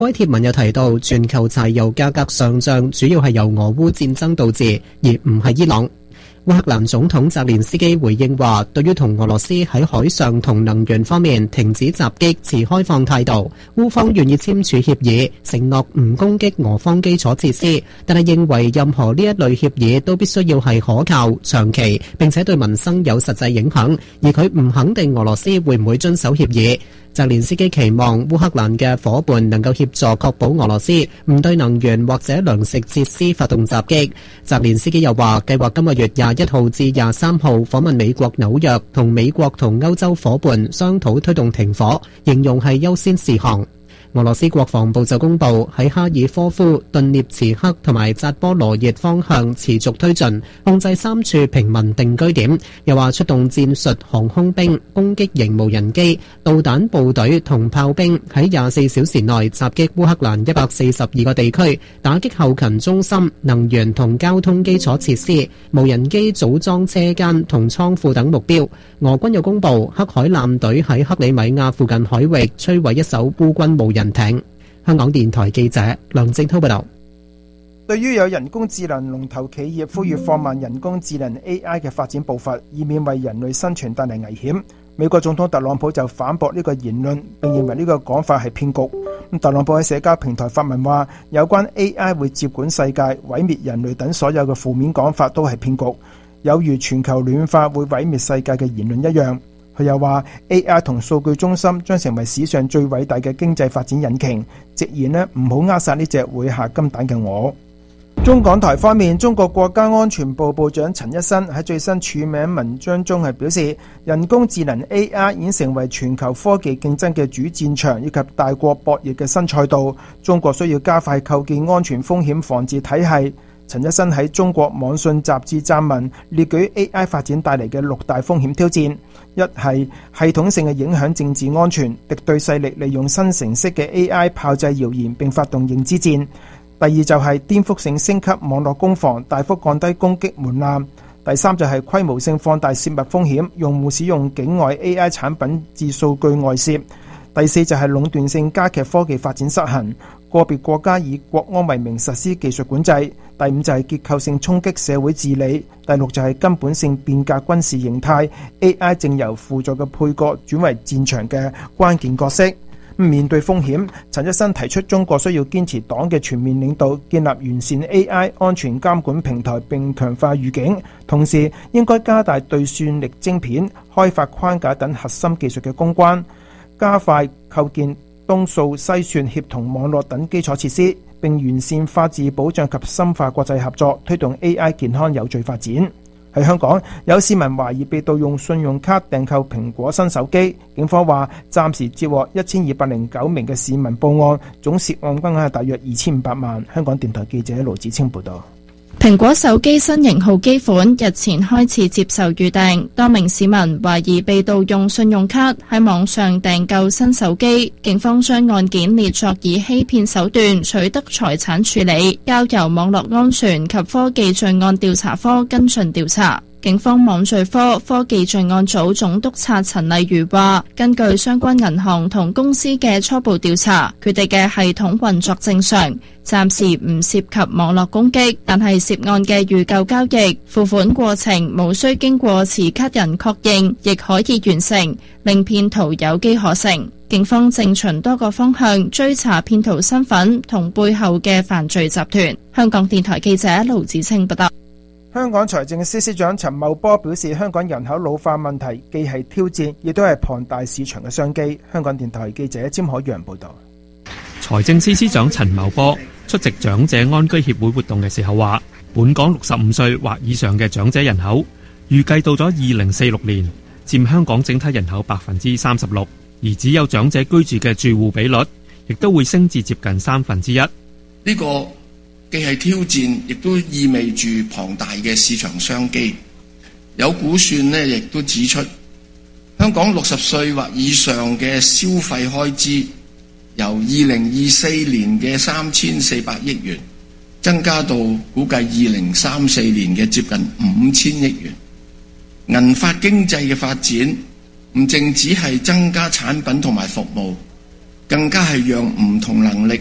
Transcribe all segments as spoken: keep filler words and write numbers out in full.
該貼文又提到，全球柴油價格上漲主要係由俄烏戰爭導致，而唔係伊朗。烏克蘭總統澤連斯基回應話，對於同俄羅斯喺海上同能源方面停止襲擊持開放態度，烏方願意簽署協議，承諾唔攻擊俄方基礎設施，但係認為任何呢一類協議都必須要係可靠、長期，並且對民生有實際影響，而佢唔肯定俄羅斯會唔會遵守協議。澤連斯基期望烏克蘭嘅夥伴能夠協助確保俄羅斯唔對能源或者糧食設施發動襲擊。澤連斯基又話，計劃今個月廿一號至廿三號訪問美國紐約，同美國同歐洲夥伴商討推動停火，形容係優先事項。俄羅斯國防部就公布喺哈爾科夫、頓涅茨克同埋扎波羅熱方向持續推進，控制三處平民定居點。又話出動戰術航空兵、攻擊型無人機、導彈部隊同炮兵喺廿四小時內襲擊烏克蘭一百四十二個地區，打擊後勤中心、能源同交通基礎設施、無人機組裝車間同倉庫等目標。俄軍又公布黑海艦隊喺克里米亞附近海域摧毀一艘烏軍無人艇。香港電台記者梁正滔報道。 對於有人工智能龍頭企業呼籲放慢人工智能 A I 嘅發展步伐，以免為人類生存帶嚟危險，美國總統特朗普就反駁呢個言論，並認為呢個講法係騙局。咁特朗普喺社交平台發文話，有關 A I 會接管世界、毀滅人類等所有嘅負面講法都係騙局，有如全球暖化會毀滅世界嘅言論一樣。佢又話 A I 同數據中心將成為史上最偉大嘅經濟發展引擎，直言呢唔好扼殺呢隻會下金蛋嘅鵝。中港台方面，中國國家安全部部長陳一新喺最新署名文章中係表示，人工智能 A I 已經成為全球科技競爭嘅主戰場以及大國博弈嘅新賽道，中國需要加快構建安全風險防治體系。陳一新喺中國網信雜誌撰文列舉 A I 發展帶嚟嘅六大風險挑戰，一係系統性嘅影響政治安全，敵對勢力利用新形式嘅 A I 炮製謠言並發動認知戰；第二就係顛覆性升級網絡攻防，大幅降低攻擊門檻；第三就係規模性放大泄密風險，用戶使用境外 A I 產品致數據外泄；第四就係壟斷性加劇科技發展失衡，個別國家以國安為名實施技術管制；第五就係結構性衝擊社會治理；第六就係根本性變革軍事形態。A I 正由輔助嘅配角轉為戰場嘅關鍵角色。面對風險，陳一新提出中國需要堅持黨嘅全面領導，建立完善 A I 安全監管平台並強化預警，同時應該加大對算力晶片、開發框架等核心技術嘅攻關，加快構建東數西算協同網絡等基礎設施，並完善法治保障及深化國際合作，推動 A I 健康有序發展。喺香港，有市民懷疑被盜用信用卡訂購蘋果新手機，警方話暫時接獲一千二百零九名嘅市民報案，總涉案金額係大約二千五百萬。香港電台記者盧子清報道。 蘋果手機新型號機款日前開始接受預訂，多名市民懷疑被盜用信用卡喺網上訂購新手機，警方將案件列作以欺騙手段取得財產處理，交由網絡安全及科技罪案調查科跟進調查。警方網罪科科技罪案組總督察陳麗如話，根據相關銀行同公司嘅初步調查，佢哋嘅系統運作正常，暫時唔涉及網絡攻擊，但係涉案嘅預購交易、付款過程無需經過持卡人確認，亦可以完成，令騙徒有機可乘。警方正循多個方向追查騙徒身份同背後嘅犯罪集團。香港電台記者盧子清報道。 香港財政司司長陳茂波表示，香港人口老化問題既係挑戰，亦都係龐大市場嘅商機。香港電台記者詹海洋報道。 財政司司長陳茂波出席長者安居協會活動嘅時候話，本港六十五歲或以上嘅長者人口預計到咗二零四六年佔香港整體人口百分之三十六，而只有長者居住嘅住戶比率亦都會升至接近三分之一。 呢個既係挑戰，亦都意味住龐大嘅市場商機。有估算呢，亦都指出，香港六十歲或以上嘅消費開支由二零二四年嘅三千四百億元增加到估計二零三四年嘅接近五千億元。銀髮經濟嘅發展唔淨只係增加產品同埋服務，更加係讓唔同能力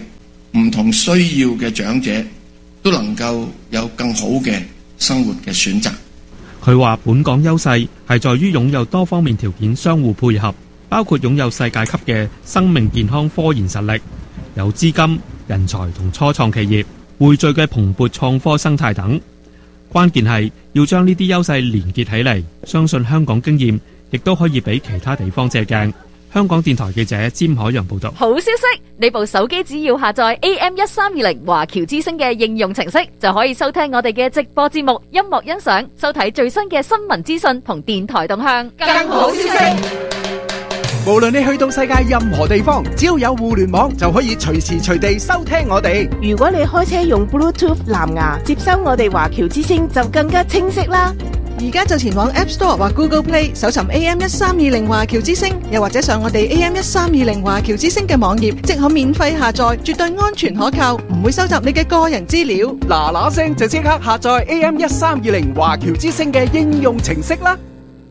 唔同需要嘅長者都能夠有更好嘅生活嘅選擇。 佢話本港優勢係在於擁有多方面條件相互配合，包括擁有世界級嘅生命健康科研實力，有資金、人才同初創企業匯聚嘅蓬勃創科生態等。關鍵係要將呢啲優勢連結起嚟，相信香港經驗亦都可以俾其他地方借鏡。香港電台記者詹海洋報道。 好消息，你部手機只要下載 A M 一三二零華僑之聲嘅應用程式，就可以收聽我哋嘅直播節目、音樂欣賞、收睇最新嘅新聞資訊同電台動向。更好消息， 無論你去到世界任何地方，只要有互聯網，就可以隨時隨地收聽我哋。 如果你開車用 Bluetooth 藍牙接收我哋華僑之聲，就更加清晰啦。 而家就前往 App Store 或 Google Play 搜尋 A M 一三二零華僑之聲，又或者上我哋 A M 一三二零華僑之聲嘅網頁，即可免費下載，絕對安全可靠，唔會收集你嘅個人資料。 嗱嗱聲就即刻下載 A M 一三二零華僑之聲嘅應用程式啦！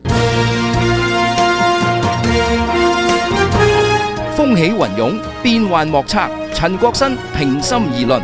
風起雲湧，變幻莫測。陳國新平心而論。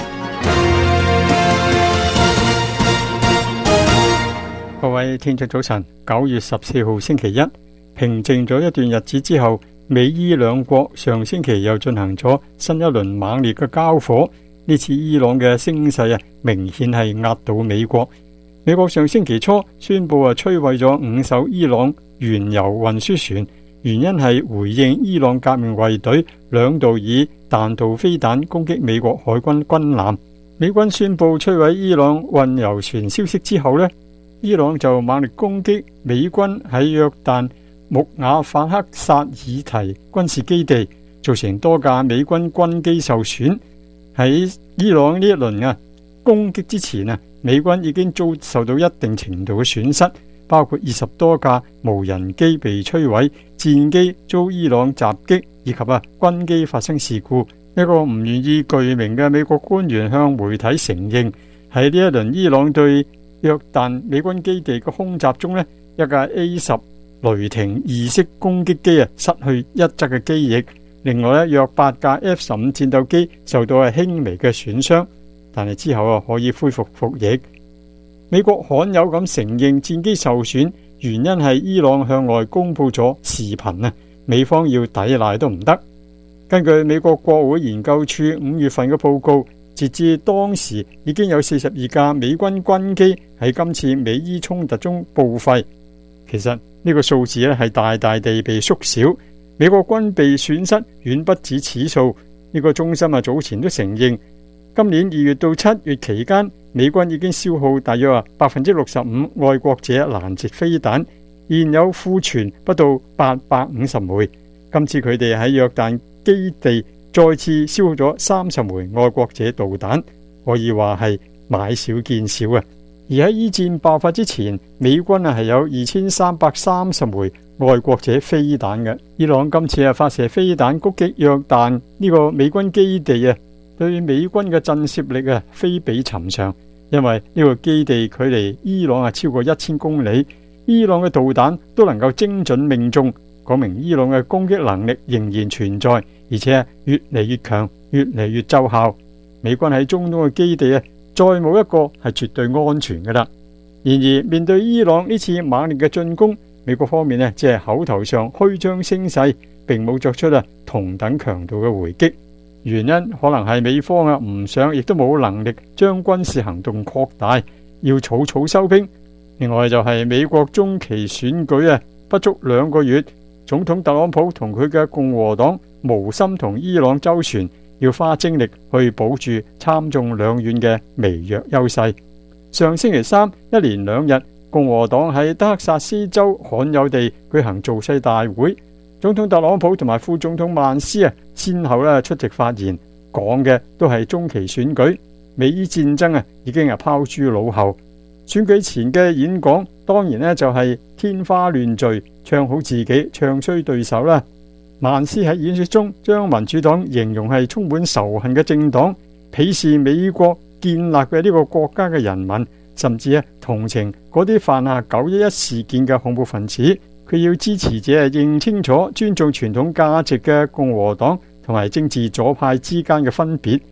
各位聽眾早晨，九月十四號星期一，平靜咗一段日子之後，美伊兩國上星期又進行咗新一輪猛烈嘅交火。呢次伊朗嘅聲勢啊，明顯係壓倒美國。美國上星期初宣布啊，摧毀咗五艘伊朗原油運輸船，原因係回應伊朗革命衛隊兩度以彈道飛彈攻擊美國海軍軍艦。美軍宣布摧毀伊朗運油船消息之後呢，伊朗就猛烈攻擊美軍喺約旦穆瓦法克薩爾提軍事基地，造成多架美軍軍機受損。喺伊朗呢一輪啊攻擊之前啊，美軍已經遭受到一定程度嘅損失，包括二十多架無人機被摧毀，戰機遭伊朗襲擊，以及啊軍機發生事故。一個唔願意具名嘅美國官員向媒體承認，喺呢一輪伊朗對約旦美軍基地嘅空襲中呢，一架 A 十雷霆二式攻擊機啊失去一側嘅機翼，另外咧約八架 F 十五戰鬥機受到係輕微嘅損傷，但係之後啊可以恢復服役。美國罕有咁承認戰機受損，原因係伊朗向外公布咗視頻啊，美方要抵賴都唔得。根據美國國會研究處五月份嘅報告，截至當時已經有四十二架美軍軍機喺今次美伊衝突中報廢。其實呢個數字咧係大大地被縮小，美國軍備損失遠不止此數。呢個中心啊早前都承認，今年二月到七月期間，美軍已經消耗大約啊百分之六十五愛國者攔截飛彈，現有庫存不到八百五十枚。今次佢哋喺約旦基地再次消耗咗三十枚愛國者導彈，可以話係買少見少啊！而喺伊戰爆發之前，美軍啊係有二千三百三十枚愛國者飛彈嘅。伊朗今次啊發射飛彈攻擊約旦呢個美軍基地啊，對美軍嘅震懾力啊非比尋常，因為呢個基地距離伊朗啊超過一千公里，伊朗嘅導彈都能夠精準命中，講明伊朗嘅攻擊能力仍然存在，而且越嚟越強，越嚟越奏效。美軍喺中東嘅基地啊，再冇一個係絕對安全㗎啦。然而面對伊朗呢次猛烈嘅進攻，美國方面呢只係口頭上虛張聲勢，並冇作出啊同等強度嘅回擊。原因可能係美方啊唔想，亦都冇能力將軍事行動擴大，要草草收兵。另外就係美國中期選舉啊，不足兩個月，總統特朗普同佢嘅共和黨無心同伊朗周旋，要花精力去保住參眾兩院嘅微弱優勢。上星期三一連兩日，共和黨喺德克薩斯州罕有地舉行造勢大會，總統特朗普同埋副總統曼斯啊，先後咧出席發言，講嘅都係中期選舉，美伊戰爭啊已經係拋諸腦後。選舉前嘅演講當然咧就係天花亂墜，唱好自己，唱衰對手啦。曼斯喺演說中將民主黨形容係充滿仇恨嘅政黨，鄙視美國建立嘅呢個國家嘅人民，甚至啊同情嗰啲犯下九一一事件嘅恐怖分子。佢要支持者認清楚尊重傳統價值嘅共和黨同埋政治左派之間嘅分別。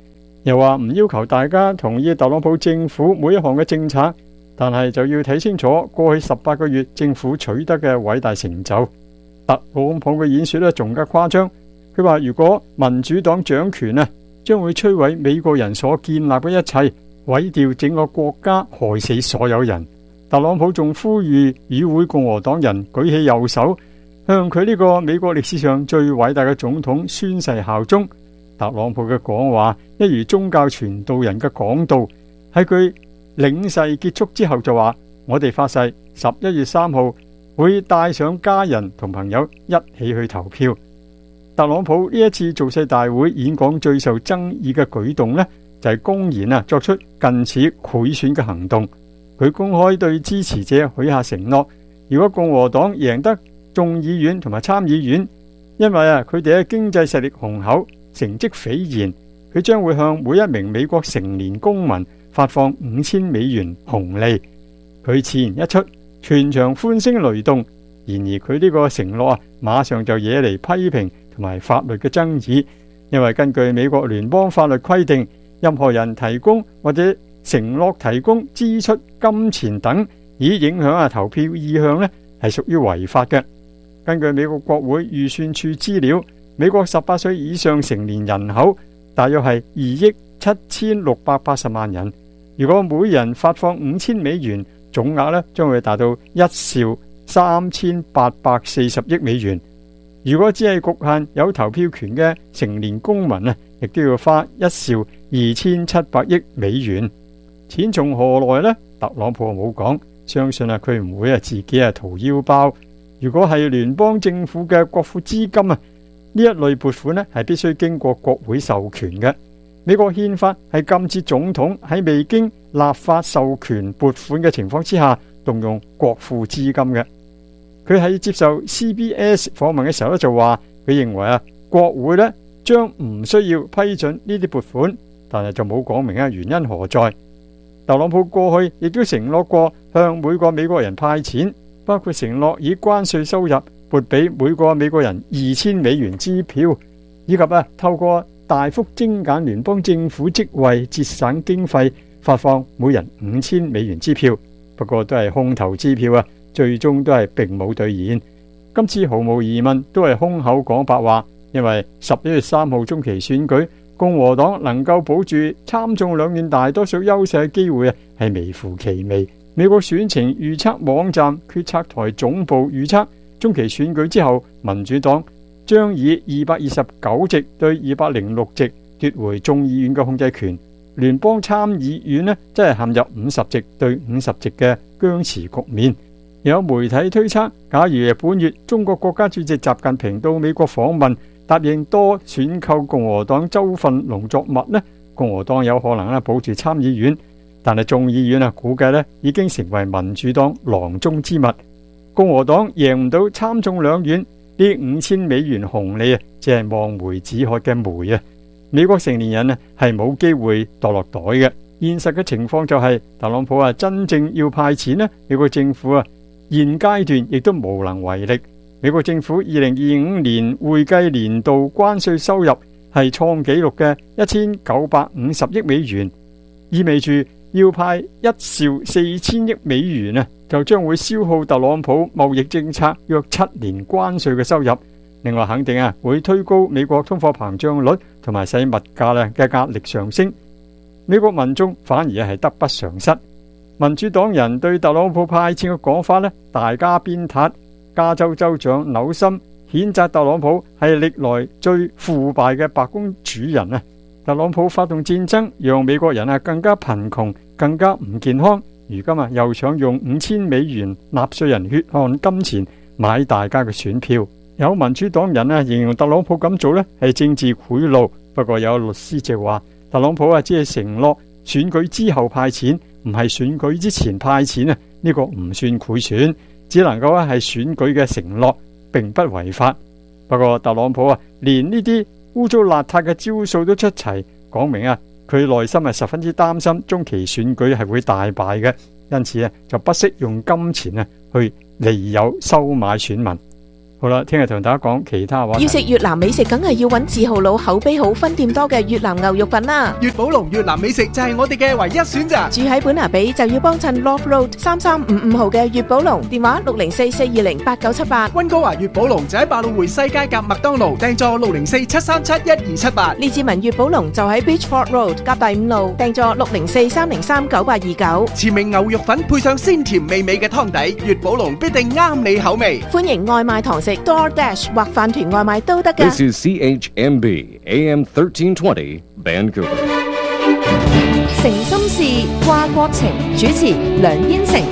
又話唔要求大家同意特朗普政府每一項嘅政策，但係就要睇清楚過去十八個月政府取得嘅偉大成就。特朗普嘅演說咧仲加誇張，佢話如果民主黨掌權啊，將會摧毀美國人所建立嘅一切，毀掉整個國家，害死所有人。特朗普仲呼籲與會共和黨人舉起右手，向佢呢個美國歷史上最偉大嘅總統宣誓效忠。特朗普嘅講話一如宗教傳道人嘅講道，喺佢領誓結束之後就話：我哋發誓十一月三號會帶上家人同朋友一起去投票。特朗普呢一次造勢大會演講最受爭議嘅舉動呢，就係公然啊作出近似賄選嘅行動。佢公開對支持者許下承諾，如果共和黨贏得眾議院同埋參議院，因為啊佢哋嘅經濟實力雄厚，成績斐然，佢將會向每一名美國成年公民發放五千美元紅利。佢此言一出，全場歡聲雷動。然而佢呢個承諾啊，馬上就惹嚟批評同埋法律嘅爭議，因為根據美國聯邦法律規定，任何人提供或者承諾提供支出金錢等，以影響啊投票意向呢，係屬於違法嘅。根據美國國會預算處資料，美國十八歲以上成年人口大約係二億七千六百八十萬人。如果每人發放五千美元，總額呢將會達到一兆三千八百四十億美元。如果只係局限有投票權嘅成年公民呢，亦都要花一兆二千七百億美元。錢從何來呢？特朗普冇講，相信啊佢唔會啊自己啊掏腰包。如果係聯邦政府嘅國庫資金啊，呢一類撥款呢係必須經過國會授權嘅。美國憲法係禁止總統喺未經立法授權撥款嘅情況之下動用國庫資金嘅。佢喺接受 C B S 訪問嘅時候咧就話，佢認為啊國會呢將唔需要批准呢啲撥款，但係就冇講明啊原因何在。特朗普過去亦都承諾過向每個美國人派錢，包括承諾以關稅收入撥俾每個美國人二千美元支票，以及啊透過大幅精簡聯邦政府職位節省經費，發放每人五千美元支票。不過都係空頭支票啊，最終都係並冇兌現。今次毫無疑問都係空口講白話，因為十一月三號中期選舉，共和黨能夠保住參眾兩院大多數優勢嘅機會啊，係微乎其微。美國選情預測網站決策台總部預測，中期選舉之後，民主黨將以二百二十九席對二百零六席奪回眾議院嘅控制權。聯邦參議院呢，真係陷入五十席對五十席嘅僵持局面。有媒體推測，假如本月中國國家主席習近平到美國訪問，答應多選購共和黨州份農作物呢，共和黨有可能咧保住參議院，但係眾議院啊，估計咧已經成為民主黨囊中之物。共和黨贏唔到參眾兩院，呢五千美元紅利啊，只係望梅止渴嘅梅啊！美國成年人啊係冇機會墮落袋嘅。現實嘅情況就係、是、特朗普啊真正要派錢呢，美國政府啊現階段亦都無能為力。美國政府二零二五年會計年度關稅收入係創紀錄嘅一千九百五十億美元，意味住要派一兆四千億美元啊，就將會消耗特朗普貿易政策約七年關稅嘅收入。另外肯定啊會推高美國通貨膨脹率，同埋使物價咧嘅壓力上升。美國民眾反而係得不償失。民主黨人對特朗普派錢嘅講法咧，大家鞭撻。加州州長紐森譴責特朗普係歷來最腐敗嘅白宮主人啊！特朗普發動戰爭，讓美國人啊更加貧窮，更加唔健康。如今啊又想用五千美元納稅人血汗金錢買大家嘅選票。有民主黨人啊形容特朗普咁做呢係政治賄賂，不過有律師就話特朗普啊只係承諾選舉之後派錢，唔係選舉之前派錢啊，呢個唔算賄選，只能夠係選舉嘅承諾，並不違法。不過特朗普啊連呢啲污糟邋遢嘅招數都出齊，講明啊佢內心係十分之擔心中期選舉係會大敗嘅，因此啊就不惜用金錢啊去利誘收買選民。 好啦，聽日同大家講其他話題。 要食越南美食，梗係要揾字號佬口碑好、分店多嘅越南牛肉粉啦。 粵寶龍越南美食就係我哋嘅唯一選擇。 住喺本拿比就要幫襯 Love Road 三三五五號嘅粵寶龍，電話六零四四二零八九七八。 溫哥華粵寶龍就喺百老匯西街夾麥當勞，訂座六零四七三七一二七八。 列治文粵寶龍就喺 Beachford Road 夾第五路，訂座六零四三零三九八二九。 馳名牛肉粉配上鮮甜美味嘅湯底，粵寶龍必定啱你口味。 歡迎外賣堂食 DoorDash 或飯團外賣都得㗎。 This is C H M B A M thirteen twenty Vancouver。 誠心事掛國情，主持梁燕成。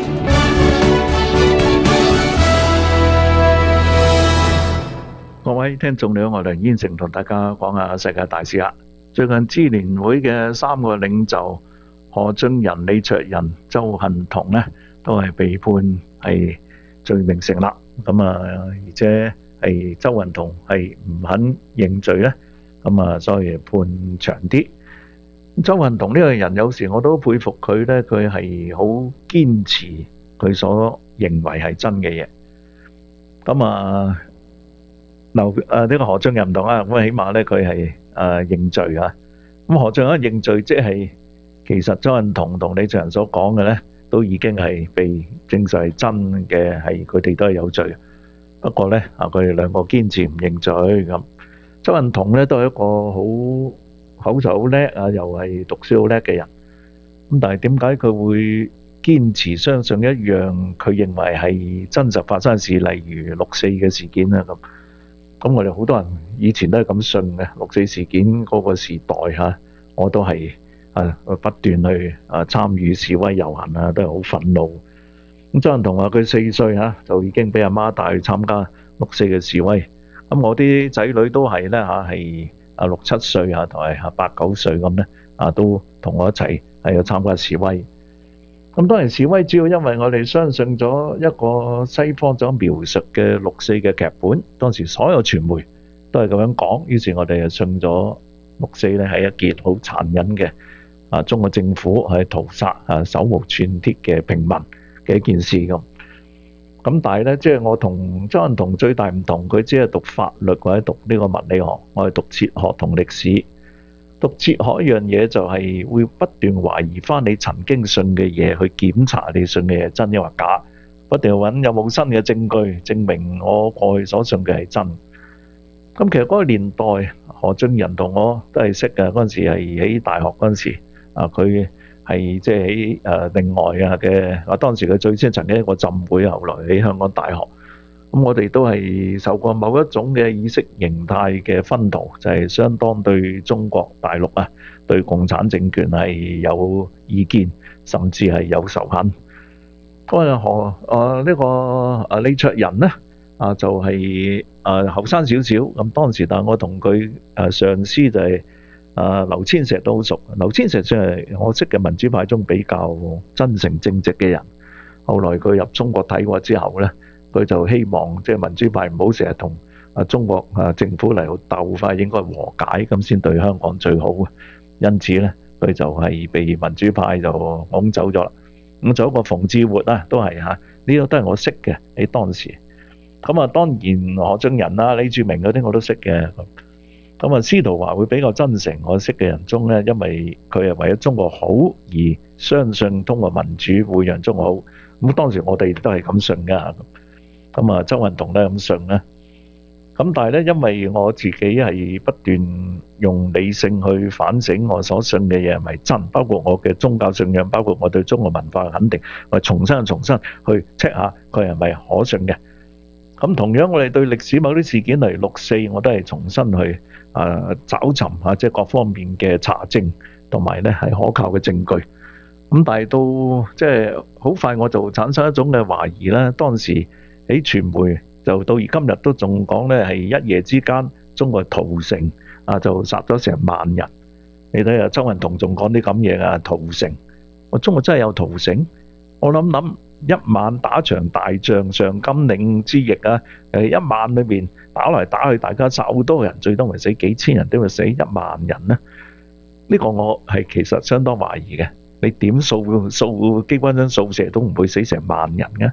各位聽眾你好，我梁燕成同大家講下世界大事啦。最近支聯會嘅三個領袖何俊仁、李卓人、鄒幸彤呢，都係被判係罪名成立。咁啊，而且係鄒幸彤係唔肯認罪咧，咁啊，所以判長啲。鄒幸彤呢個人有時我都佩服佢咧，佢係好堅持佢所認為係真嘅嘢。咁啊，劉誒呢個何俊仁唔同啊，咁起碼咧佢係誒認罪啊。咁何俊仁認罪，即係其實鄒幸彤同李卓人所講嘅咧，都已經係被證實係真嘅，係佢哋都係有罪。不過咧啊，佢哋兩個堅持唔認罪咁。鄒幸彤咧都係一個好口才好叻啊，又係讀書好叻嘅人。咁但係點解佢會堅持相信一樣佢認為係真實發生嘅事，例如六四嘅事件啊咁？咁我哋好多人以前都係咁信嘅，六四事件嗰個時代嚇，我都係啊不斷去啊參與示威遊行啊，都係好憤怒。咁鄒幸彤話佢四歲嚇就已經俾阿媽帶去參加六四嘅示威。咁我啲仔女都係咧嚇係啊六七歲嚇同埋啊八九歲咁咧啊，都同我一齊係有參加示威。咁當然示威主要因為我哋相信咗一個西方所描述嘅六四嘅劇本，當時所有傳媒都係咁樣講，於是我哋就信咗六四咧係一件好殘忍嘅啊中國政府係屠殺啊手無寸鐵嘅平民嘅一件事咁。咁但係咧，即係我同鄒幸彤最大唔同，佢只係讀法律或者讀呢個物理學，我係讀哲學同歷史。讀哲學一樣嘢就係會不斷懷疑翻你曾經信嘅嘢，去檢查你信嘅嘢真抑或假，不斷揾有冇新嘅證據證明我過去所信嘅係真。咁其實嗰個年代，何俊仁同我都係識嘅，嗰陣時係喺大學嗰陣時，啊佢係即係喺誒另外啊嘅，啊當時佢最先曾經一個浸會，後來喺香港大學。咁我哋都係受過某一種嘅意識形態嘅薰陶，就係相當對中國大陸啊，對共產政權係有意見，甚至係有仇恨。嗰個何啊呢個啊李卓人咧啊就係啊後生少少，咁當時但係我同佢誒上司就係啊劉千石都好熟。劉千石算係我識嘅民主派中比較真誠正直嘅人。後來佢入中國睇過之後咧，佢就希望即係民主派唔好成日同啊中國啊政府嚟到鬥法，應該和解咁先對香港最好嘅。因此咧，佢就係被民主派就拱走咗啦。咁仲有一個馮智活啊，都係嚇呢個都係我識嘅喺當時。咁啊，當然何俊仁啦、李柱銘嗰啲我都識嘅。咁啊，司徒華會比較真誠，我識嘅人中咧，因為佢係為咗中國好而相信通過民主會讓中國好。咁當時我哋都係咁信㗎。咁啊，鄒幸彤咧咁信咧，咁但係咧，因為我自己係不斷用理性去反省我所信嘅嘢係咪真，包括我嘅宗教信仰，包括我對中國文化嘅肯定，我重新重新去 check 下佢係咪可信嘅。咁同樣我哋對歷史某啲事件例如六四，我都係重新去啊找尋下即係各方面嘅查證，同埋咧係可靠嘅證據。咁但係到即係好快我就產生一種嘅懷疑啦，當時。喺傳媒就到而今日都仲講咧，係一夜之間中國屠城啊，就殺咗成萬人。你睇下鄒幸彤仲講啲咁嘢啊，屠城。我中國真係有屠城？我諗諗一晚打場大仗，上甘嶺之役啊，誒一晚裏邊打嚟打去，大家殺好多人，最多咪死幾千人，點會死一萬人呢？呢個我係其實相當懷疑嘅。你點掃掃機關槍掃射都唔會死成萬人嘅。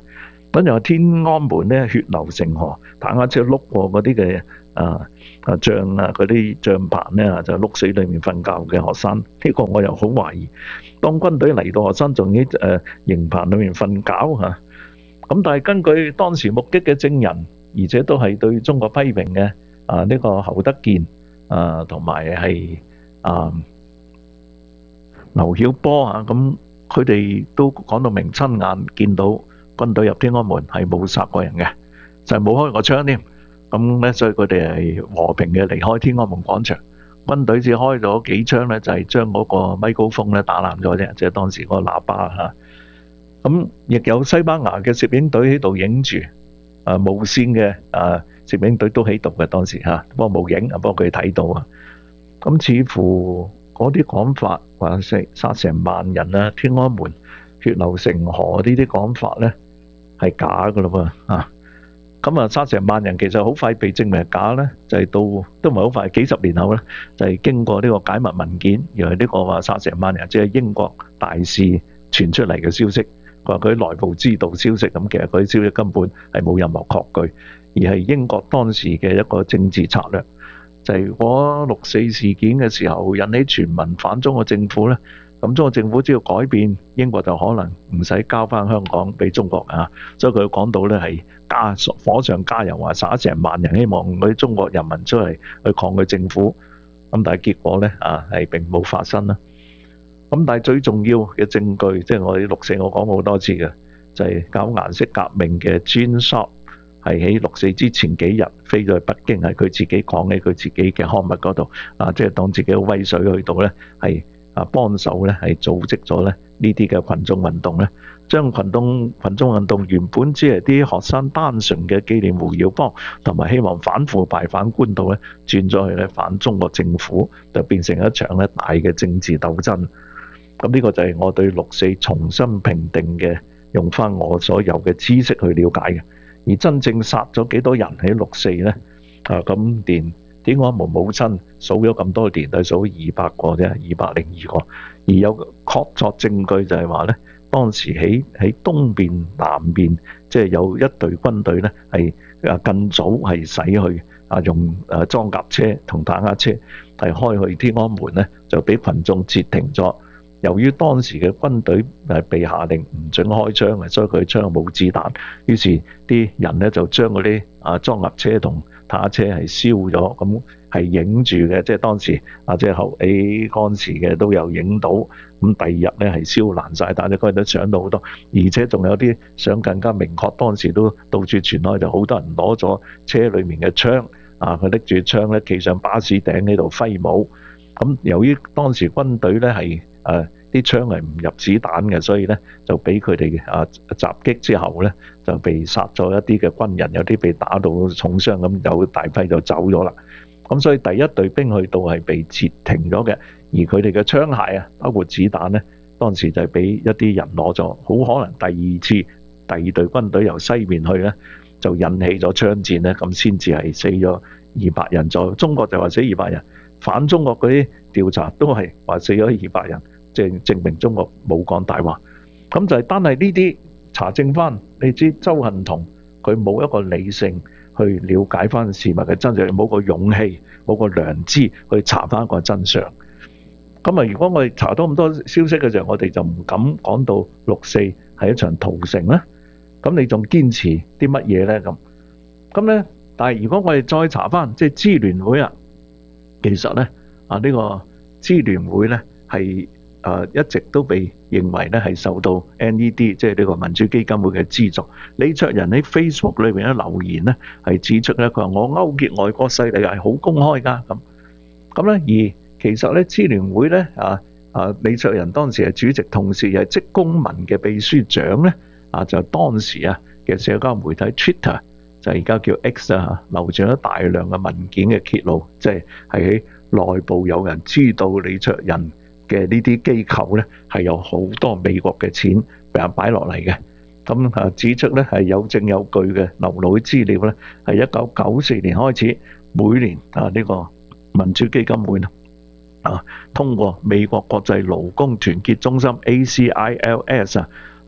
跟住話天安門咧血流成河，坦克車碌過嗰啲嘅啊啊帳啊嗰啲帳棚咧就碌死裡面瞓覺嘅學生。呢、這個我又好懷疑，當軍隊嚟到學生仲喺誒營棚裡面瞓覺嚇。咁、啊、但係根據當時目擊嘅證人，而且都係對中國批評嘅啊呢、這個侯德健啊同埋係啊劉曉波啊，咁佢哋都講到明親眼見到軍隊入天安門係冇殺過人嘅，就係、是、冇開過槍添。咁咧，所以佢哋係和平嘅離開天安門廣場。軍隊只開咗幾槍咧，就係將嗰個咪高峰咧打爛咗啫，即係當時嗰個喇叭嚇。咁亦有西班牙嘅攝影隊喺度影住，啊無線嘅啊攝影隊都喺度嘅當時嚇，不過冇影啊，不過佢睇到啊。咁似乎嗰啲講法話殺殺成萬人啊，天安門血流成河呢啲講法咧係假噶咯噃啊！咁啊，殺成萬人其實好快被證明係假咧，就係、是、到都唔係好快，幾十年後咧，就係、是、經過呢個解密文件，原來呢個話殺成萬人，即係英國大使傳出嚟嘅消息，佢話佢內部知道消息，咁其實嗰啲消息根本係冇任何確據，而係英國當時嘅一個政治策略，就係、是、嗰六四事件嘅時候引起全民反中國政府咧。咁中國政府只要改變，英國就可能唔使交翻香港俾中國啊！所以佢講到咧係加火上加油，話殺成萬人，希望嗰啲中國人民出嚟去抗拒政府。咁但係結果咧啊係並冇發生啦。咁但係最重要嘅證據，即係我哋六四我講過好多次嘅，就係搞顏色革命嘅 Gene Sharp 係喺六四之前幾日飛咗去北京，係佢自己講喺佢自己嘅刊物嗰度啊，即係當自己嘅威水去到咧係。啊，幫手咧係組織咗咧呢啲嘅群眾運動咧，將群眾群眾運動原本只係啲學生單純嘅紀念胡耀邦同埋希望反腐敗反官倒咧，轉咗去咧反中國政府，就變成一場咧大嘅政治鬥爭。咁呢個就係我對六四重新評定嘅，用翻我所有嘅知識去了解嘅。而真正殺咗幾多人喺六四咧？啊，咁連天安門母親數咗咁多年，係數二百個啫，二百零二個。而有確鑿證據就係話咧，當時喺喺東邊、南邊，即係有一隊軍隊咧，係啊更早係駛去啊用誒裝甲車同坦克車係開去天安門咧，就俾群眾截停咗。由於當時嘅軍隊係被下令唔準開槍嘅，所以佢槍冇子彈，於是啲人咧就將嗰啲啊裝甲車同坦克車係燒咗，咁係影住嘅，即係當時啊，即係後起嗰陣時嘅都有影到。咁第二日咧係燒爛晒，但係嗰日都搶到好多，而且仲有啲相更加明確，當時都到處傳開，就好多人攞咗車裡面嘅槍，啊佢拎住槍咧企上巴士頂呢度揮舞。咁由於當時軍隊咧係誒啲槍係唔入子彈嘅，所以咧就俾佢哋啊襲擊之後咧就被殺咗一啲嘅軍人，有啲被打到重傷，咁有大批就走咗啦。咁所以第一隊兵去到係被截停咗嘅，而佢哋嘅槍械啊，包括子彈咧，當時就係俾一啲人攞咗，好可能第二次第二隊軍隊由西面去咧，就引起咗槍戰咧，咁先至係死咗二百人左右。中國就話死二百人。反中國嗰啲調查都係話死咗二百人，即係證明中國冇講大話。咁就係單係呢啲查證翻，你知鄒幸彤佢冇一個理性去了解翻事物嘅真相，冇個勇氣，冇個良知去查翻個真相。咁啊，如果我哋查到咁多消息嘅時候，我哋就唔敢講到六四係一場屠城啦。咁你仲堅持啲乜嘢咧？咁咁咧，但係如果我哋再查翻，即係支聯會啊。其實咧，啊呢個支聯會咧係誒一直都被認為咧係受到 N E D 即係呢個民主基金會嘅資助。李卓人喺 Facebook 裏邊咧留言咧係指出咧，佢話我勾結外國勢力係好公開㗎咁。咁咧而其實咧支聯會咧啊啊李卓人當時係主席，同時係職工盟嘅秘書長咧啊，就當時啊嘅社交媒體 Twitter。就而家叫 X 啊，流傳咗大量嘅文件嘅揭露，即係係喺內部有人知道李卓人嘅呢啲機構咧係有好多美國嘅錢俾人擺落嚟嘅。咁啊指出咧係有證有據嘅流露資料咧，係一九九四年開始每年啊呢個民主基金會啊通過美國國際勞工團結中心 A C I L S 啊係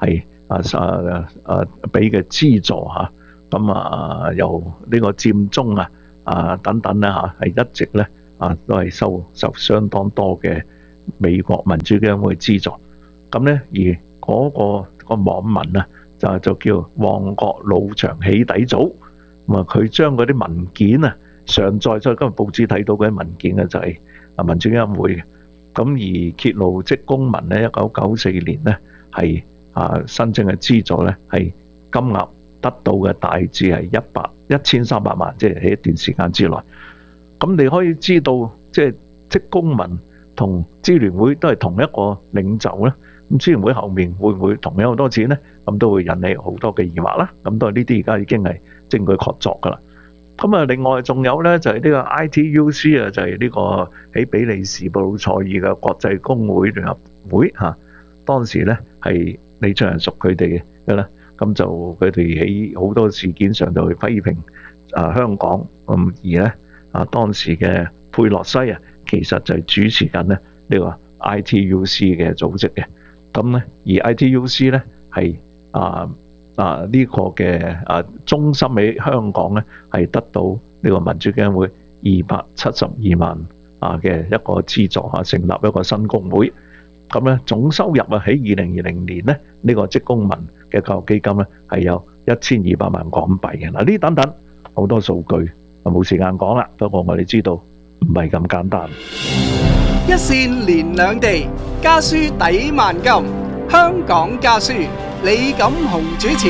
啊啊啊俾嘅資助嚇，咁啊由呢個佔中啊啊等等咧嚇，係一直咧啊都係收受相當多嘅美國民主基金會資助。咁咧而嗰個個網民啊就就叫旺角老場起底組，咁啊佢將嗰啲文件啊上載咗今日報紙睇到嗰啲文件嘅就係啊民主基金會嘅。咁而揭露職工盟咧，一九九四年咧係啊申請嘅資助咧係金額得到嘅大致係一百一千三百萬，即係喺一段時間之內。咁你可以知道，即係職工盟同支聯會都係同一個領袖咧。咁支聯會後面會唔會同樣好多錢咧？咁都會引起好多嘅疑惑啦。咁都係呢啲而家已經係證據確鑿噶啦。咁啊，另外仲有咧就係呢個 I T U C 啊，就係呢個喺比利時布魯塞爾嘅國際工會聯合會嚇。當時咧係李卓人屬佢哋嘅啦，咁就佢哋喺好多事件上就去批評啊香港咁，而咧啊當時嘅佩洛西啊，其實就係主持緊咧呢個 I T U C 嘅組織嘅。咁咧而 I T U C 咧係啊。啊！呢、這個嘅啊中心喺香港咧，係得到呢個民主基金會二百七十二萬啊嘅一個資助啊，成立一個新工會。咁咧總收入啊喺二零二零年咧，呢、這個職工盟嘅教育基金咧係有一千二百萬港幣嘅。嗱，呢等等好多數據啊，冇時間講啦。不過我哋知道唔係咁簡單。 一線連兩地，家書抵萬金。香港家書。李錦雄主持。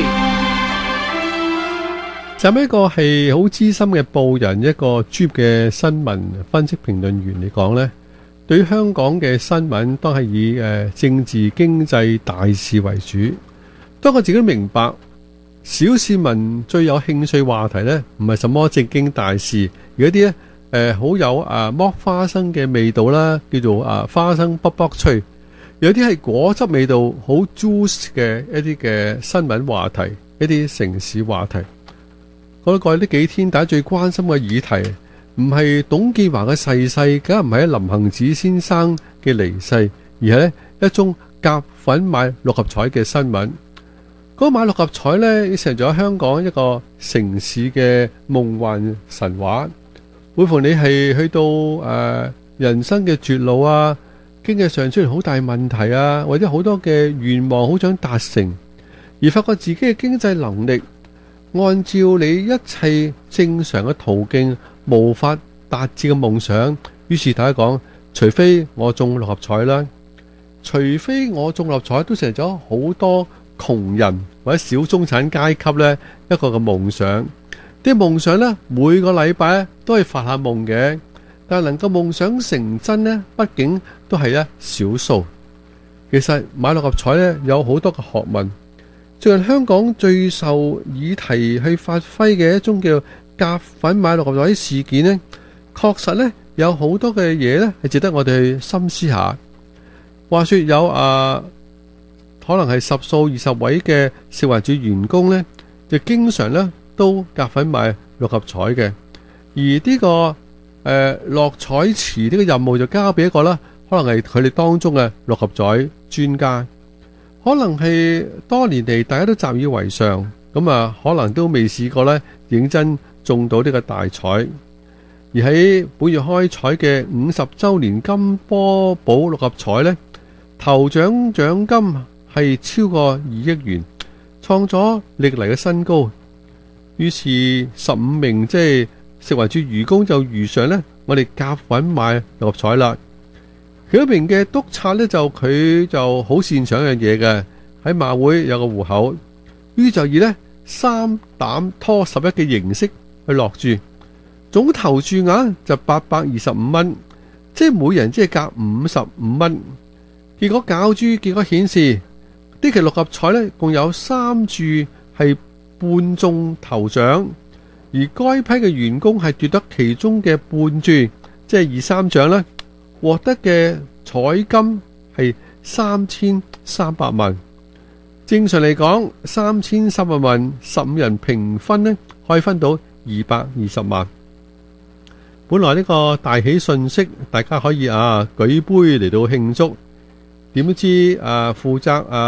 就一個係好資深嘅報人，一個專業嘅新聞分析評論員嚟講呢，對於香港嘅新聞都係以誒政治經濟大事為主。當我自己都明白，小市民最有興趣話題呢，唔係什麼政經大事，而一啲呢誒好有啊剝花生嘅味道啦，叫做啊花生卜卜脆。有啲係果汁味道好 juice 嘅一啲嘅新聞話題，一啲城市話題。我過去呢幾天大家最關心嘅議題，唔係董建華嘅逝世，梗係唔係林行止先生嘅離世，而係呢一宗夾粉買六合彩嘅新聞。嗰、那個、買六合彩呢，成咗香港一個城市嘅夢幻神話。每逢你係去到誒、呃、人生嘅絕路啊，經濟上出現好大問題啊，或者好多嘅願望好想達成，而發覺自己嘅經濟能力按照你一切正常嘅途徑無法達至嘅夢想，於是大家講，除非我中六合彩啦，除非我中六合彩，都成咗好多窮人或者小中產階級呢一個嘅夢想。啲夢想呢，每個禮拜都係發下夢嘅。但係能夠夢想成真呢，畢竟都係一少數。其實買六合彩呢，有好多嘅學問。最近香港最受議題去發揮嘅一種叫夾粉買六合彩事件呢，確實呢有好多嘅嘢呢係值得我哋去深思下。話說有啊，可能係十數二十位嘅食環署員工呢，就經常呢都夾粉買六合彩嘅，而呢、這個。誒，落彩池呢個任務就交俾一個啦，可能係佢哋當中嘅六合彩專家，可能係多年嚟大家都習以為常，咁啊，可能都未試過呢認真中到呢個大彩。而喺本月開彩嘅五十周年金波寶六合彩呢，頭獎獎金係超過二億元，創咗歷嚟嘅新高。於是十五名即係。食環署漁工就如常呢，我哋夾粉買六合彩啦。佢嗰邊嘅督察呢，就佢就好擅長一樣嘢嘅，喺馬會有個戶口，於就以呢三膽拖十一嘅形式去落注，總投注額就八百二十五蚊，即係每人即係夾五十五蚊。結果攪珠結果顯示，呢期六合彩呢，共有三注係半中頭獎。而該批嘅員工係奪得其中嘅半注，即係二三獎呢，獲得嘅彩金係三千三百萬。正常嚟講，三千三百萬十五人平分呢，可以分到二百二十萬。本來呢個大喜訊息，大家可以啊舉杯嚟到慶祝，點知啊負責啊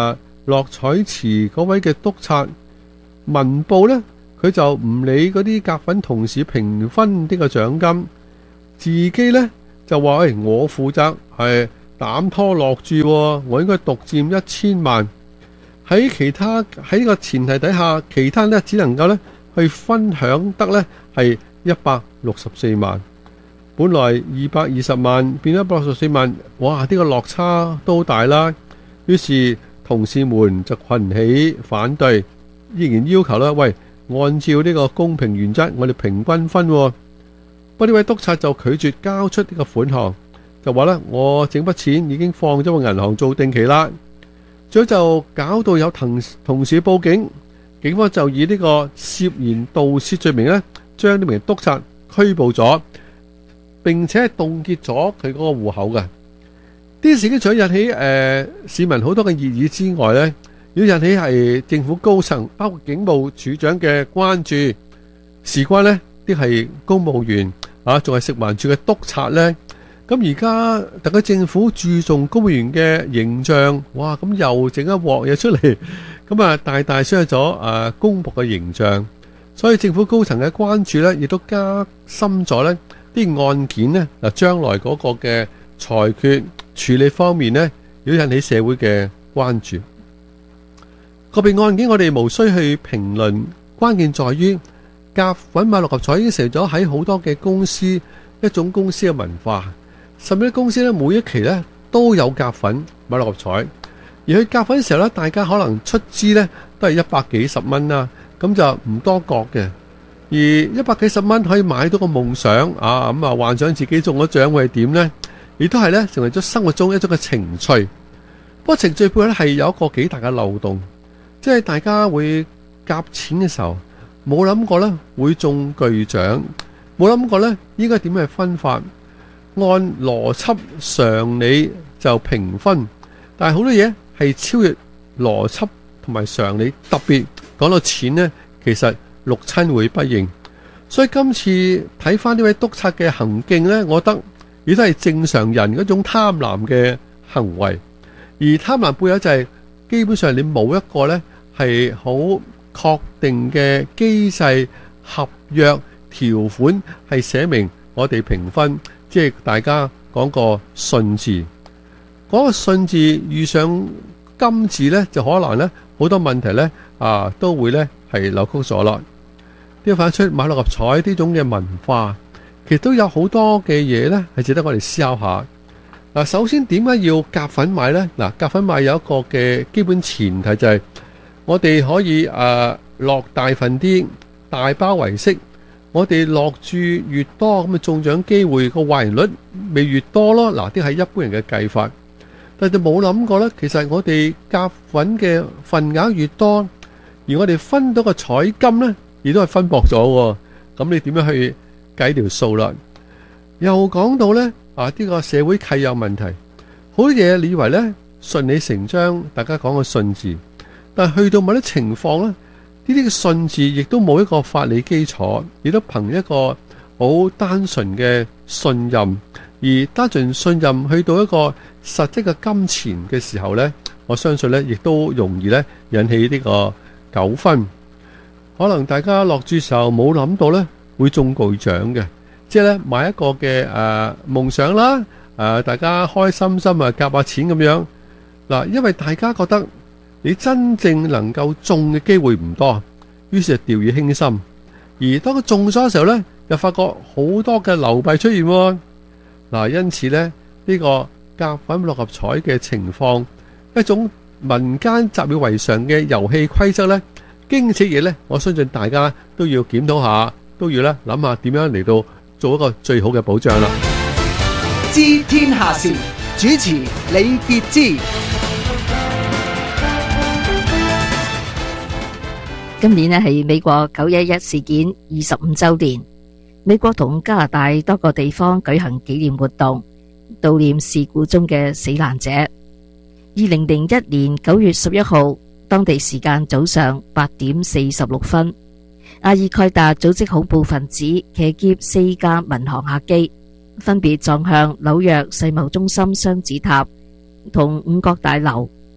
落彩池嗰位嘅督察文報呢，佢就唔理嗰啲夾粉同事平分呢個獎金，自己呢就話：喂，我負責係膽拖落注，我應該獨佔一千萬。喺其他喺呢個前提底下，其他呢只能夠呢去分享得呢係一百六十四萬。本來二百二十萬變咗一百六十四萬，哇！呢個落差都大啦。於是同事們就群起反對，依然要求啦，喂，按照呢個公平原則，我哋平均分。不過呢位督察就拒絕交出呢個款項，就話咧，我整筆錢已經放咗個銀行做定期啦。最後就搞到有同同事報警，警方就以呢個涉嫌盜竊罪名咧，將呢名督察拘捕咗，並且係凍結咗佢嗰個戶口嘅。呢啲事件除咗引起誒、呃、市民好多嘅熱議之外呢，要引起係政府高層，包括警務處長嘅關注。事關呢啲係公務員啊，仲係食環署嘅督察呢。咁而家特區政府注重公務員嘅形象，哇！咁又整一鑊嘢出嚟，咁啊大大傷害咗誒公僕嘅形象。所以政府高層嘅關注呢，亦都加深咗呢啲案件呢，嗱，將來嗰個嘅裁決處理方面呢，要引起社會嘅關注。個別案件我哋無需去評論，關鍵在於夾粉買六合彩已經成咗喺好多嘅公司一種公司嘅文化，甚至啲公司呢，每一期呢都有夾粉買六合彩，而去夾粉嘅時候呢，大家可能出資呢都係一百幾十蚊啦，咁就唔多覺嘅。而一百幾十蚊可以買到個夢想啊，咁啊幻想自己中咗獎會係點呢？亦都係咧成為咗生活中一種嘅情趣。不過程序背後咧係有一個幾大嘅漏洞，即係大家會夾錢嘅時候冇諗過咧會中巨獎，冇諗過咧應該點樣去分法，按邏輯常理就平分，但係好多嘢係超越邏輯同埋常理，特別講到錢呢，其實六親會不認。所以今次睇翻呢位督察嘅行徑呢，我覺得亦都係正常人嗰種貪婪嘅行為。而貪婪背後就係基本上你冇一個呢係好確定嘅機制合約條款係寫明我哋評分，即係大家講個信字，嗰個信字遇上金字呢，就可能呢好多問題呢啊都會呢係扭曲咗啦。呢個反映出買六合彩呢種嘅文化，其實都有好多嘅嘢呢係值得我哋思考下。嗱，首先點解要夾粉買呢？嗱，夾粉買有一個嘅基本前提就係我哋可以誒落大份啲，大包圍式。我哋落注越多，咁啊中獎機會個壞人率咪越多咯。嗱，啲係一般人嘅計法，但係冇諗過呢，其實我哋夾粉嘅份額越多，而我哋分到個彩金呢，亦都係分薄咗喎。咁你點樣去計條數啦？又講到呢，啊，呢個社會契有問題，好多嘢你以為呢順理成章，大家講個信字，但係去到某啲情況呢，呢啲嘅信字亦都冇一個法理基礎，亦都憑一個好單純嘅信任，而單純信任去到一個實質嘅金錢嘅時候呢，我相信呢亦都容易呢引起呢個糾紛。可能大家落注時候冇諗到呢會中巨獎嘅，即係呢買一個嘅誒夢想啦，誒、呃、大家開心心啊夾下錢咁樣嗱，因為大家覺得你真正能夠中嘅機會唔多，於是就掉以輕心。而當佢中咗嘅時候呢，又發覺好多嘅流弊出現喎。嗱，因此呢，呢、這個夾粉六合彩嘅情況，一種民間習以為常嘅遊戲規則呢，經此嘢呢，我相信大家都要檢討下，都要咧諗下點樣嚟到做一個最好嘅保障啦。 知天下事，主持李傑之。 今年呢係美國九一一事件二十五周年，美國同加拿大多個地方舉行紀念活動，悼念事故中嘅死難者。二零零一年九月十一號，當地時間早上八點四十六分，阿爾蓋達組織恐怖分子騎劫四架民航客機，分別撞向紐約世貿中心雙子塔同五角大樓。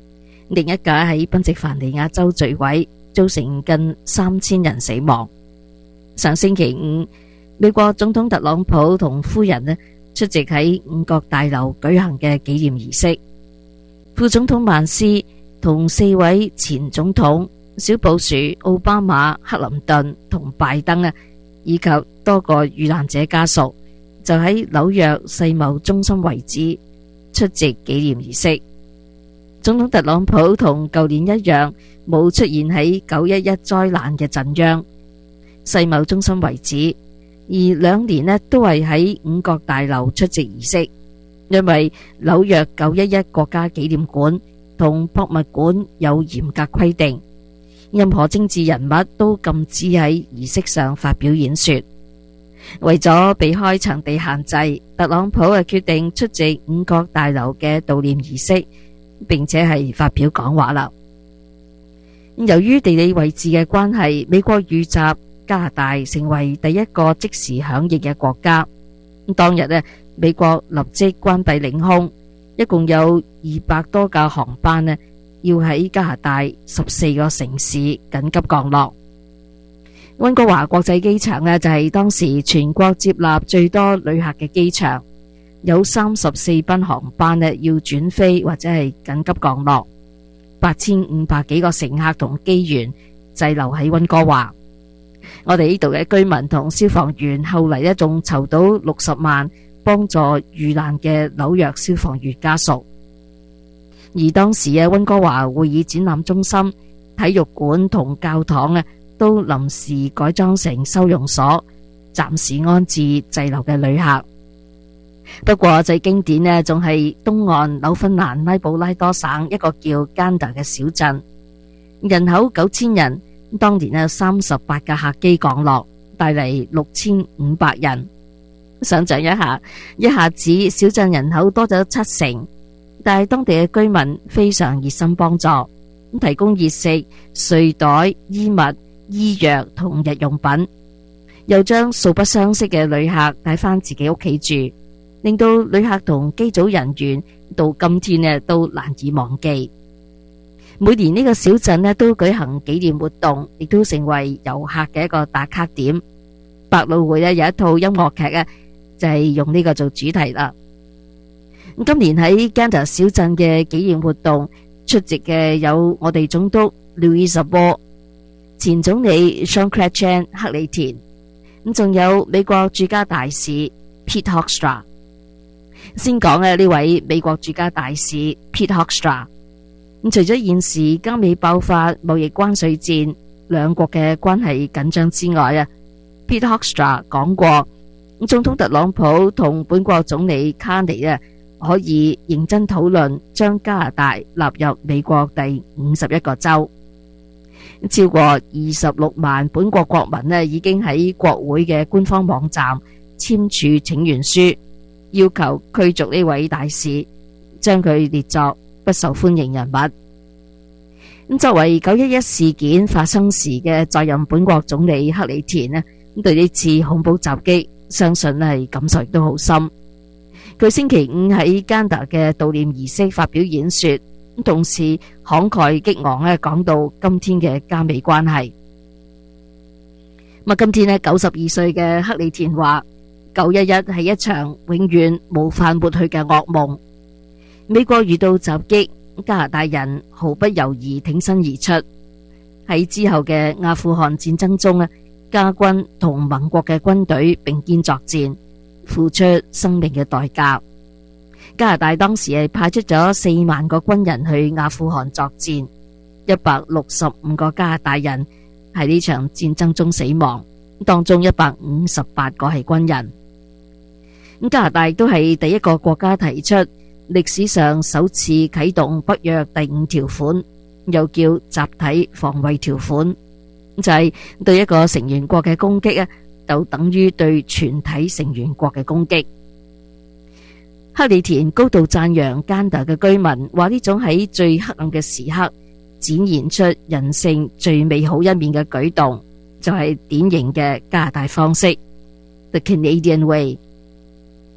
另一架喺賓夕凡尼亞州墜毀，造成近三千人死亡。上星期五，美國總統特朗普同夫人呢出席喺五角大樓舉行嘅紀念儀式。副總統曼斯同四位前總統小布殊、奧巴馬、克林頓同拜登啊，以及多個遇難者家屬，就喺紐約世貿中心遺址出席紀念儀式。總統特朗普同舊年一樣，冇出現喺九一一災難嘅震央世貿中心遺址，而兩年呢都係喺五角大樓出席儀式，因為紐約九一一國家紀念館同博物館有嚴格規定，任何政治人物都禁止喺儀式上發表演說。為咗避開場地限制，特朗普啊決定出席五角大樓嘅悼念儀式，並且係發表講話啦。由於地理位置嘅關係，美國遇襲，加拿大成為第一個即時響應嘅國家。當日呢，美國立即關閉領空，一共有二百多架航班呢要喺加拿大十四個城市緊急降落。溫哥華國際機場呢就係當時全國接納最多旅客嘅機場，有三十四班航班呢要轉飛或者係緊急降落，八千五百幾個乘客同機員滯留喺溫哥華。我哋呢度嘅居民同消防員後嚟呢仲籌到六十萬幫助遇難嘅紐約消防員家屬。而當時嘅溫哥華會議展覽中心、體育館同教堂啊都臨時改裝成收容所，暫時安置滯留嘅旅客。不過最經典呢，仲係東岸紐芬蘭拉布拉多省一個叫甘達嘅小鎮，人口九千人。當年呢，三十八架客機降落，帶嚟六千五百人。想象一下，一下子小鎮人口多咗七成，但係當地嘅居民非常熱心幫助，提供熱食、睡袋、衣物、醫藥同日用品，又將素不相識嘅旅客帶返自己屋企住，令到旅客同機組人員到今天呢都難以忘記。每年呢個小鎮呢都舉行紀念活動，亦都成為遊客嘅一個打卡點。百老匯呢有一套音樂劇啊，就係用呢個做主題啦。今年喺甘達小鎮嘅紀念活動出席嘅有我哋總督 Louis Arbour、前總理 Jean Chrétien 克里田，咁仲有美國駐加大使 Pete Hoekstra。先講嘅呢位美國駐加大使 Pete Hoekstra。咁除咗現時加美爆發貿易關稅戰，兩國嘅關係緊張之外啊 ，Pete Hoekstra 講過，咁總統特朗普同本國總理卡尼啊，可以認真討論將加拿大納入美國第五十一個州。超過二十六萬本國國民呢，已經喺國會嘅官方網站簽署請願書，要求驅逐呢位大使，將佢列作不受歡迎人物。咁作為九一一事件發生時嘅在任本國總理克里田呢，咁對呢次恐怖襲擊，相信係感受亦都好深。佢星期五喺甘達嘅悼念儀式發表演說，同時慷慨激昂咧講到今天嘅加美關係。咁啊，今天呢九十二歲嘅克里田話：九一一係一場永遠無法抹去嘅噩夢。美國遇到襲擊，加拿大人毫不猶豫挺身而出。喺之後嘅阿富汗戰爭中咧，加軍同盟國嘅軍隊並肩作戰，付出生命嘅代價。加拿大當時係派出咗四萬個軍人去阿富汗作戰，一百六十五個加拿大人喺呢場戰爭中死亡，當中一百五十八個係軍人。咁加拿大都係第一個國家提出歷史上首次啟動北約第五條款，又叫集體防衛條款，就係對一個成員國嘅攻擊啊，就等於對全體成員國嘅攻擊。克里田高度讚揚甘達嘅居民，話呢種喺最黑暗嘅時刻展現出人性最美好一面嘅舉動，就係典型嘅加拿大方式 ，The Canadian Way。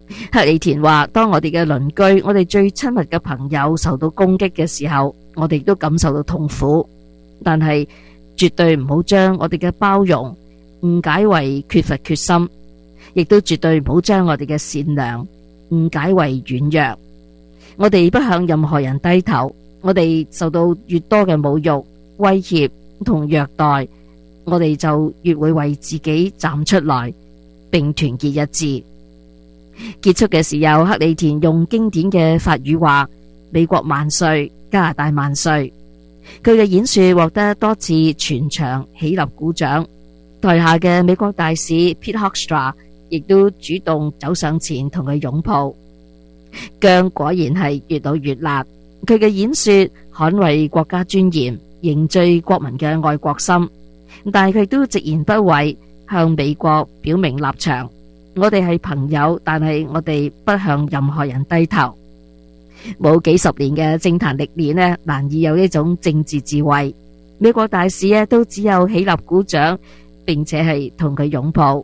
克里田話，當我哋嘅鄰居，我哋最親密嘅朋友受到攻擊嘅時候，我哋都感受到痛苦，但係絕對唔好將我哋嘅包容誤解為缺乏決心，亦都絕對唔好將我哋嘅善良誤解為軟弱。我哋不向任何人低頭，我哋受到越多嘅侮辱、威脅同虐待，我哋就越會為自己站出來，並團結一致。結束嘅時候，克里田用經典嘅法語話：美國萬歲，加拿大萬歲。佢嘅演說獲得多次全場起立鼓掌，台下嘅美國大使 Pete Hoekstra 亦都主動走上前同佢擁抱。薑果然係越老越辣，佢嘅演說捍衛國家尊嚴，凝聚國民嘅愛國心，但係佢都直言不諱向美國表明立場。我哋係朋友，但係我哋不向任何人低頭。冇幾十年嘅政壇歷練呢，難以有呢種政治智慧。美國大使呢都只有起立鼓掌，並且係同佢擁抱。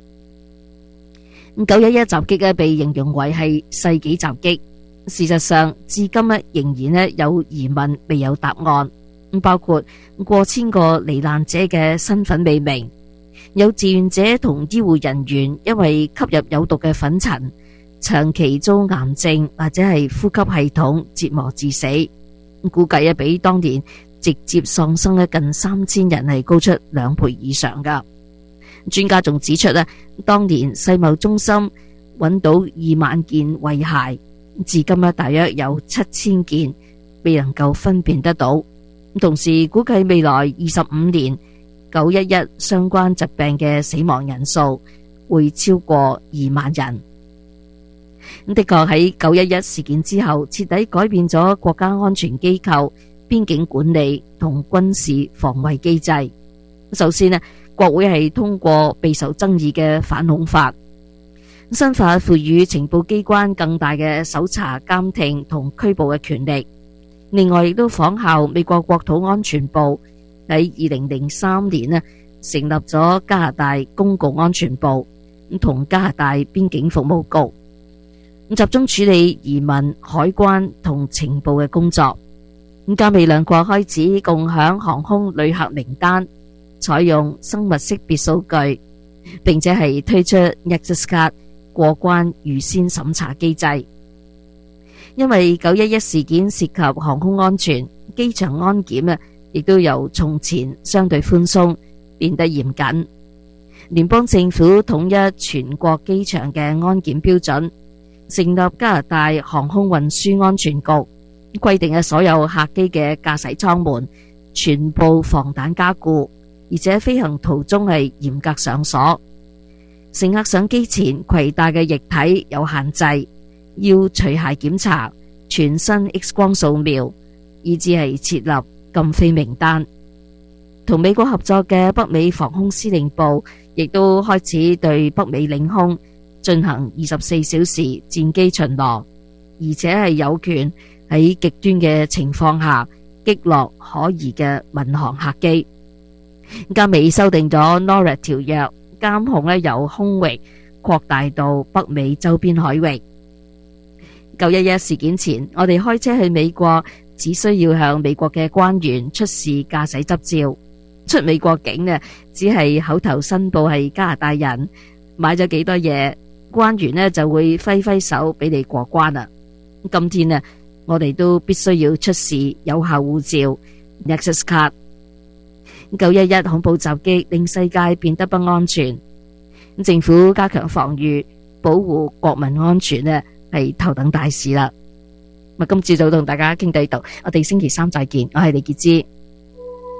九一一襲擊呢被形容為係世紀襲擊，事實上至今呢仍然呢有疑問未有答案，包括過千個罹難者嘅身份未明。有志願者同醫護人員因為吸入有毒嘅粉塵，長期遭癌症或者係呼吸系統折磨致死，估計啊比當年直接喪生嘅近三千人係高出兩倍以上噶。專家仲指出咧，當年世貿中心揾到二萬件遺骸，至今咧大約有七千件未能夠分辨得到。同時估計未來二十五年九一一相關疾病嘅死亡人數會超過二萬人。的確喺九一一事件之後，徹底改變咗國家安全機構、邊境管理同軍事防衛機制。首先呢，國會係通過備受爭議嘅反恐法，新法賦予情報機關更大嘅搜查、監聽同拘捕嘅權力。另外，亦都仿效美國國土安全部喺二零零三年呢成立咗加拿大公共安全部，同加拿大邊境服務局，集中處理移民、海關同情報嘅工作。加美兩國開始共享航空旅客名單，採用生物識別數據，並且係推出 Nexus Card 過關預先審查機制。因為九一一事件涉及航空安全，機場安檢啊，亦都由從前相對寬鬆變得嚴謹。聯邦政府統一全國機場嘅安檢標準，成立加拿大航空運輸安全局，規定嘅所有客機嘅駕駛艙門全部防彈加固，而且飛行途中係嚴格上鎖。乘客上機前攜帶嘅液體有限制，要除鞋檢查、全身 X 光掃描，以至係設立禁飛名單。同美國合作嘅北美防空司令部亦都開始對北美領空進行二十四小時戰機巡邏，而且係有權喺極端嘅情況下擊落可疑嘅民航客機。加美修訂咗 NORAD 條約，監控咧由空域擴大到北美周邊海域。九一一事件前，我哋開車去美國只需要向美國嘅官員出示駕駛執照，出美國境呢只係口頭申報係加拿大人，買咗幾多嘢，官員呢就會揮揮手俾你過關啦。今天呢，我哋都必須要出示有效護照 Nexus Card。九一一恐怖襲擊令世界變得不安全，政府加強防禦，保護國民安全呢係頭等大事啦。咁今朝早同大家傾到呢度，我哋星期三再見，我係李潔芝。